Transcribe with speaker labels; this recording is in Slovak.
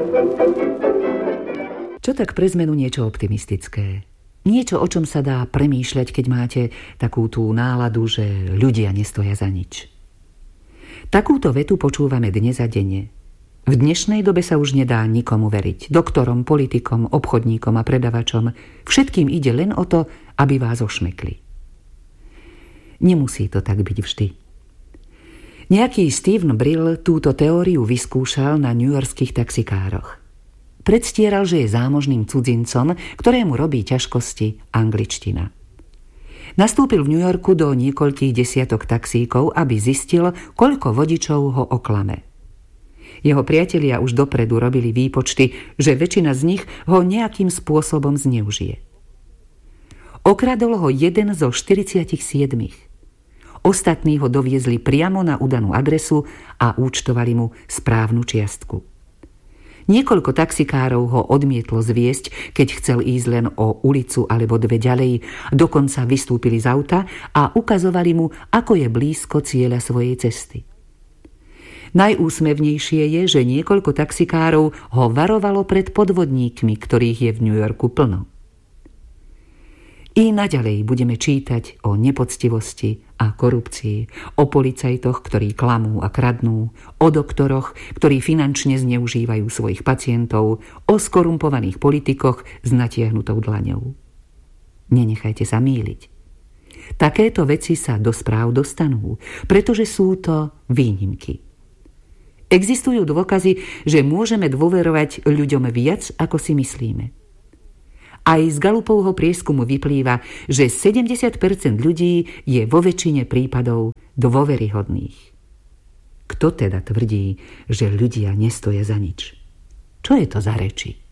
Speaker 1: Čo tak pre zmenu niečo optimistické? Niečo, o čom sa dá premýšľať, keď máte takú tú náladu, že ľudia nestoja za nič. Takúto vetu počúvame dnes a denne. V dnešnej dobe sa už nedá nikomu veriť. Doktorom, politikom, obchodníkom a predavačom. Všetkým ide len o to, aby vás ošmekli. Nemusí to tak byť vždy. Nejaký Steven Brill túto teóriu vyskúšal na newyorských taxikároch. Predstieral, že je zámožným cudzincom, ktorému robí ťažkosti angličtina. Nastúpil v New Yorku do niekoľkých desiatok taxíkov, aby zistil, koľko vodičov ho oklame. Jeho priatelia už dopredu robili výpočty, že väčšina z nich ho nejakým spôsobom zneužije. Okradol ho jeden zo 47. Ostatní ho doviezli priamo na udanú adresu a účtovali mu správnu čiastku. Niekoľko taxikárov ho odmietlo zviesť, keď chcel ísť len o ulicu alebo dve ďalej, dokonca vystúpili z auta a ukazovali mu, ako je blízko cieľa svojej cesty. Najúsmevnejšie je, že niekoľko taxikárov ho varovalo pred podvodníkmi, ktorých je v New Yorku plno. I naďalej budeme čítať o nepoctivosti a korupcii, o policajtoch, ktorí klamú a kradnú, o doktoroch, ktorí finančne zneužívajú svojich pacientov, o skorumpovaných politikoch s natiahnutou dlaňou. Nenechajte sa mýliť. Takéto veci sa do správ dostanú, pretože sú to výnimky. Existujú dôkazy, že môžeme dôverovať ľuďom viac, ako si myslíme. Aj z Gallupovho prieskumu vyplýva, že 70% ľudí je vo väčšine prípadov dôveryhodných. Kto teda tvrdí, že ľudia nestoja za nič? Čo je to za reči?